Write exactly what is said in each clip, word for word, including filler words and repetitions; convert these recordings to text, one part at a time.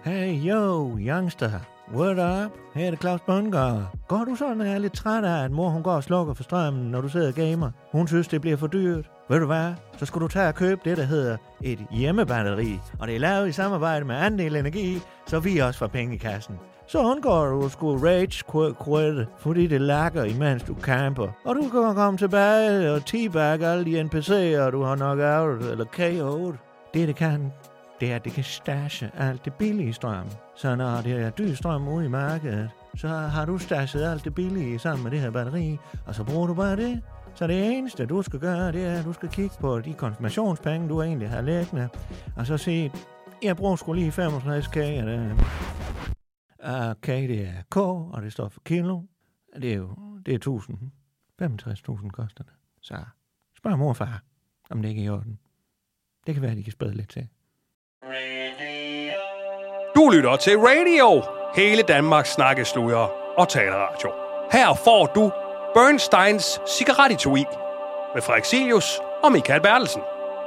Hey yo, youngster. What up? Her er det Claus Bundgaard. Går du sådan og er lidt træt af, at mor hun går og slukker for strømmen, når du sidder og gamer? Hun synes, det bliver for dyrt. Ved du hvad? Så skal du tage og købe det, der hedder et hjemmebatteri. Og det er lavet i samarbejde med Andel Energi, så vi også får penge i kassen. Så undgår du at skulle rage quit, fordi det lakker, imens du camper. Og du kan komme tilbage og teabag alle de N P C'er, du har nok out eller K O'd. Det, det kan, det er, at det kan stashe alt det billige strøm. Så når det er dyr strøm ude i markedet, så har du stashet alt det billige sammen med det her batteri, og så bruger du bare det. Så det eneste, du skal gøre, det er, at du skal kigge på de konfirmationspenge, du egentlig har liggende, og så sige, jeg bruger sgu lige femogtres K af det. Uh, K, det er K, og det står for kilo. Det er jo, det er tusind. femogtres tusind koster det. Så spørg mor og far, om det ikke er i orden. Det kan være, at de kan spæde lidt til. Du lytter til Radio, hele Danmarks snakkesluger og taleradio. Her får du Bernsteins cigarettetui med Frederik Silius og Michael Bertelsen.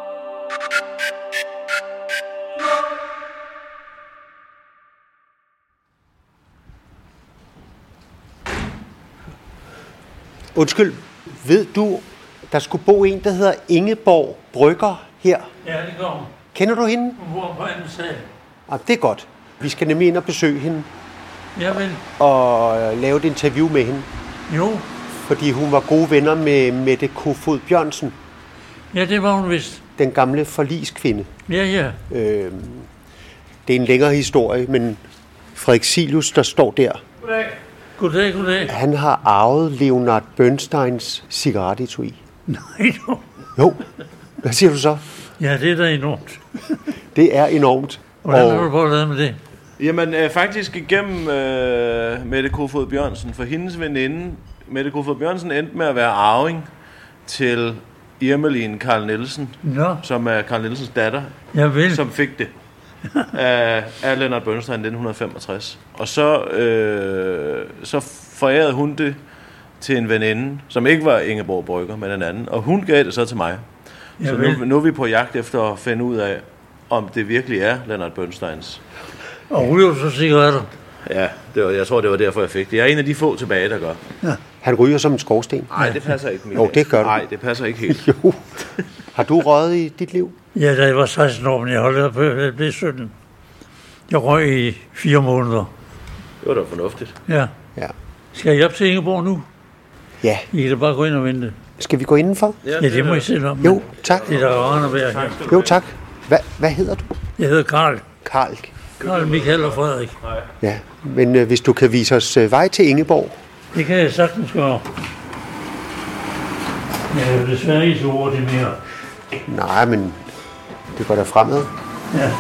Undskyld, ved du, der skulle bo en, der hedder Ingeborg Brygger her? Ja, det går. Kender du hende? Hun bor på anden sal. Ah, det er godt. Vi skal nemlig ind og besøge hende. Jeg vil. Og lave et interview med hende. Jo. Fordi hun var gode venner med Mette Kofod Bjørnsen. Ja, det var hun vist. Den gamle forligskvinde. Ja, ja. Øhm, det er en længere historie, men Frederik Silius, der står der. Goddag. Goddag, goddag. Han har arvet Leonard Bernsteins cigarettetui. Nej, nu. Jo. Hvad siger du så? Ja, det er da enormt. Det er enormt. Hvordan har du prøvet at lade med det? Jamen, øh, faktisk igennem øh, Mette Kofod Bjørnsen. For hendes veninde, Mette Kofod Bjørnsen, endte med at være arving til Irmelin Carl Nielsen, Nå. som er Carl Nielsens datter, Jeg vil. som fik det af, af Leonard Bernstein i nitten femogtres. Og så, øh, så forærede hun det til en veninde, som ikke var Ingeborg Brygger, men en anden. Og hun gav det så til mig. Jeg så nu, nu er vi på jagt efter at finde ud af, om det virkelig er Leonard Bernsteins. Og ryger du så cigaretter? Ja, det var, jeg tror, det var derfor, jeg fik det. Jeg er en af de få tilbage, der gør. Ja. Han ryger som en skorsten. Nej, det passer ikke, Michael. Jo, det gør du. Nej, det passer ikke helt. Jo. Har du røget i dit liv? Ja, da jeg var seksten år, men jeg holdt op, jeg blev sytten. Jeg røg i fire måneder. Det var da fornuftigt. Ja. Ja. Skal jeg op til Ingeborg nu? Ja. I kan da bare gå ind og vente. Skal vi gå indenfor? Ja, det må I selv om. Jo, tak. Det er der rørende at være her. Jo, tak. Hva, hvad hedder du? Jeg hedder Karl. Karl. Karl, Michael og Frederik. Ja, men øh, hvis du kan vise os øh, vej til Ingeborg. Det kan jeg sagtens gøre. Jeg er jo desværre ikke så hurtigt mere. Nej, men det går da fremad. Ja.